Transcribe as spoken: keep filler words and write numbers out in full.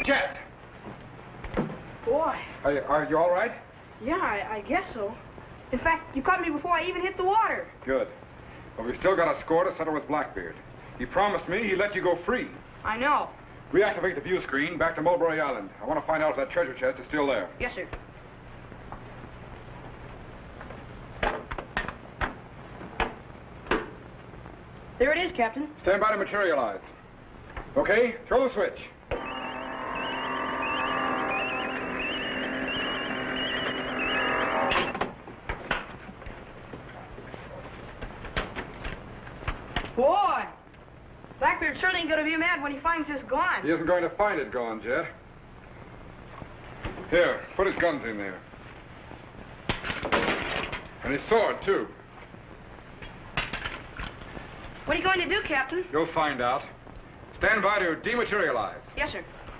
Jet! Boy. Are you, are you all right? Yeah, I, I guess so. In fact, you caught me before I even hit the water. Good. But we've still got a score to settle with Blackbeard. He promised me he'd let you go free. I know. Reactivate the view screen back to Mulberry Island. I want to find out if that treasure chest is still there. Yes, sir. There it is, Captain. Stand by to materialize. Okay, throw the switch. Boy! Blackbeard's certainly going to be mad when he finds this gone. He isn't going to find it gone, Jet. Here, put his guns in there. And his sword, too. What are you going to do, Captain? You'll find out. Stand by to dematerialize. Yes, sir.